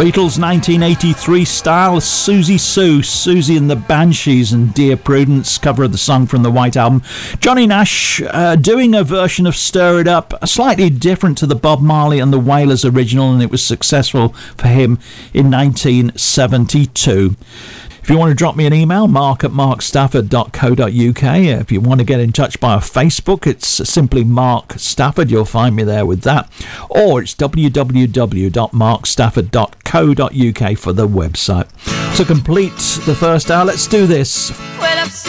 Beatles 1983 style, Susie and the Banshees and Dear Prudence, cover of the song from the White Album. Johnny Nash doing a version of Stir It Up, slightly different to the Bob Marley and the Wailers original, and it was successful for him in 1972. If you want to drop me an email, mark@markstafford.co.uk. If you want to get in touch via Facebook, it's simply Mark Stafford. You'll find me there with that. Or it's www.markstafford.co.uk for the website. To complete the first hour, let's do this.